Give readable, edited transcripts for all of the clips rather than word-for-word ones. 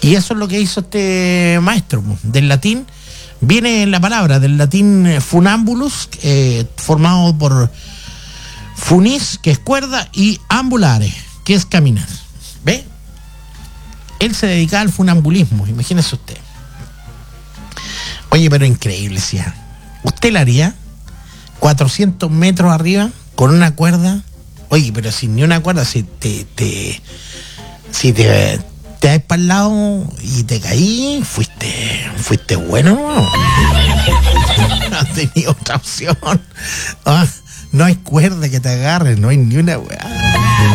Y eso es lo que hizo este maestro. Del latín, viene la palabra, del latín funambulus, formado por funis, que es cuerda, y ambulare, que es caminar. ¿Ve? Él se dedicaba al funambulismo, imagínese usted. Oye, pero increíble, ¿sí? ¿Usted la haría 400 metros arriba con una cuerda? Oye, pero sin ni una cuerda, si te das para el lado y te caí, fuiste bueno, ¿no? No has tenido otra opción. No hay cuerda que te agarre, no hay ni una weá.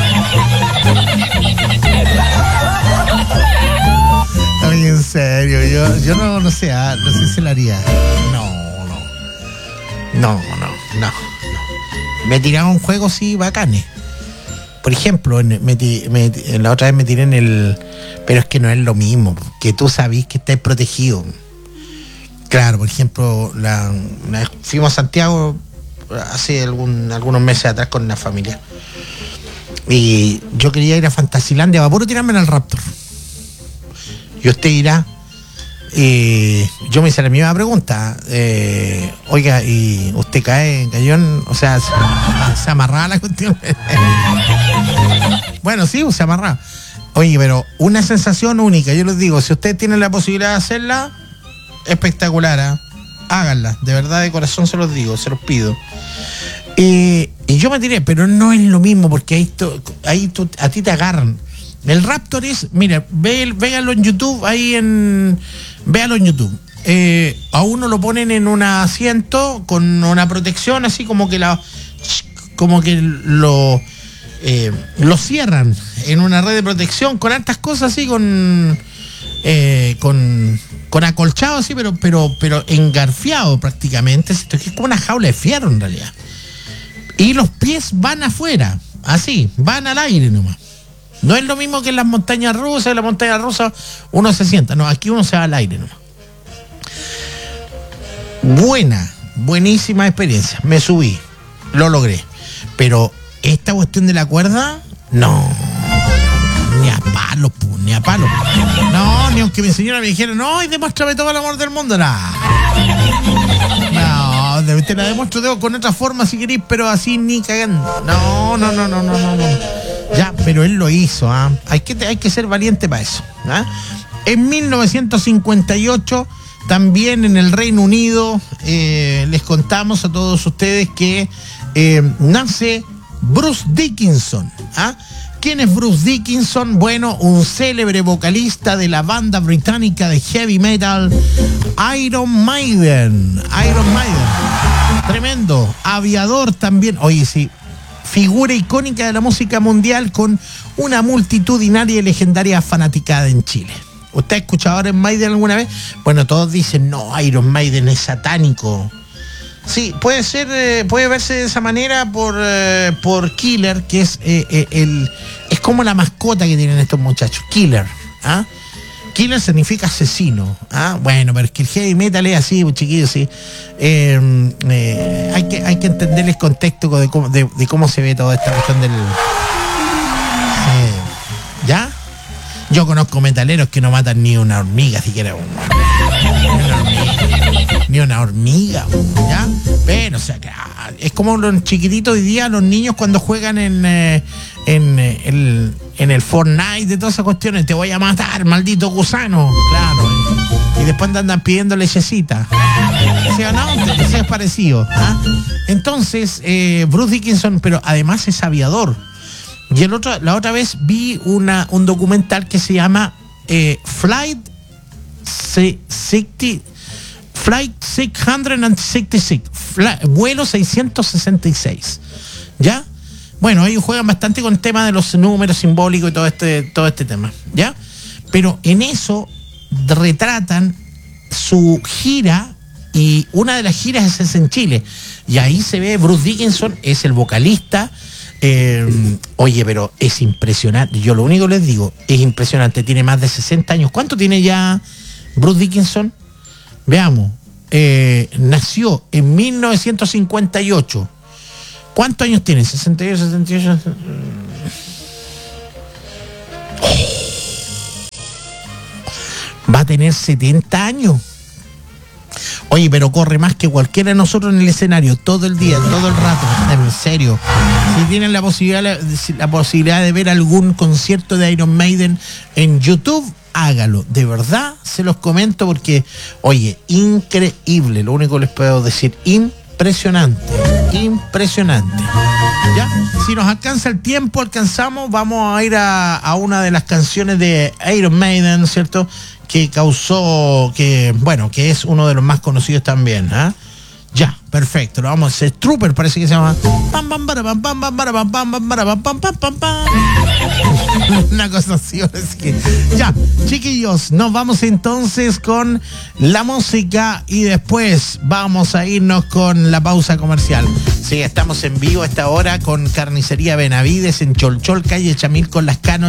Oye, en serio, yo no sé si la haría. No. Me tiraba un juego así bacanes. Por ejemplo, la otra vez me tiré en el... Pero es que no es lo mismo, que tú sabís que estás protegido. Claro, por ejemplo, fuimos a Santiago hace algunos meses atrás con una familia. Y yo quería ir a Fantasilandia para puro tirarme en el Raptor. Y usted dirá, yo me hice la misma pregunta, oiga, ¿y usted cayó en, o sea, se amarraba la cuestión? Bueno, sí, se amarraba. Oye, pero una sensación única, yo les digo, si usted tiene la posibilidad de hacerla, espectacular, ¿eh? Háganla, de verdad, de corazón se los digo, se los pido. Y yo me tiré, pero no es lo mismo, porque a ti te agarran. El Raptor es, mira, véalo en YouTube, véalo en YouTube. A uno lo ponen en un asiento con una protección, así como que lo cierran en una red de protección con hartas cosas así, con acolchado así, pero engarfiado prácticamente. Esto es como una jaula de fierro en realidad. Y los pies van afuera, así, van al aire nomás. No es lo mismo que en las montañas rusas. En las montañas rusas uno se sienta. No, aquí uno se va al aire nomás. Buenísima experiencia. Me subí, lo logré. Pero esta cuestión de la cuerda, no. Ni a palo, ni a palo. No, ni aunque mi señora me dijera, no, y demuéstrame todo el amor del mundo. No, te la demuestro con otra forma si querés, pero así ni cagando. No. Ya, pero él lo hizo, ¿ah? Hay que ser valiente para eso, ¿ah? En 1958, también en el Reino Unido, les contamos a todos ustedes que nace Bruce Dickinson, ¿ah? ¿Quién es Bruce Dickinson? Bueno, un célebre vocalista de la banda británica de heavy metal Iron Maiden. Tremendo. Aviador también. Oye, sí. Figura icónica de la música mundial con una multitudinaria y legendaria fanaticada en Chile. ¿Usted ha escuchado Iron Maiden alguna vez? Bueno, todos dicen, no, Iron Maiden es satánico. Sí, puede verse de esa manera por Killer, que es es como la mascota que tienen estos muchachos. Killer, ¿ah? Killer significa asesino, ¿ah? Bueno, pero es que el heavy metal es así, chiquillos, sí. Hay que entender el contexto de cómo se ve toda esta cuestión del... ¿Ya? Yo conozco metaleros que no matan ni una hormiga, siquiera ni una hormiga, ¿ya? Pero, o sea, es como los chiquititos hoy día, los niños cuando juegan en el Fortnite, de todas esas cuestiones, te voy a matar, maldito gusano, claro. Y después andan pidiendo lechecita. ¿Sí o no? Ese es parecido, ¿ah? Entonces, Bruce Dickinson, pero además es aviador. Y la otra vez vi un documental que se llama Flight 666, vuelo 666, ¿ya? Bueno, ellos juegan bastante con el tema de los números simbólicos y todo este tema, ¿ya? Pero en eso retratan su gira, y una de las giras es en Chile, y ahí se ve Bruce Dickinson, es el vocalista. Oye, pero es impresionante. Yo lo único que les digo, es impresionante. Tiene más de 60 años. ¿Cuánto tiene ya Bruce Dickinson? Veamos. Nació en 1958. ¿Cuántos años tiene? 68, 78. va a tener 70 años. Oye, pero corre más que cualquiera de nosotros en el escenario, todo el día, todo el rato, en serio. Si tienen la posibilidad de ver algún concierto de Iron Maiden en YouTube, hágalo. De verdad, se los comento porque, oye, increíble. Lo único que les puedo decir, impresionante. ¿Ya? Si nos alcanza el tiempo, vamos a ir a una de las canciones de Iron Maiden, ¿cierto? Que es uno de los más conocidos también, ¿ah? Ya, perfecto, lo vamos a hacer. Trooper parece que se llama. Una cosa así, así que ya, chiquillos, nos vamos entonces con la música y después vamos a irnos con la pausa comercial. Sí, estamos en vivo a esta hora con Carnicería Benavides en Cholchol, calle Chamil con Las Canos.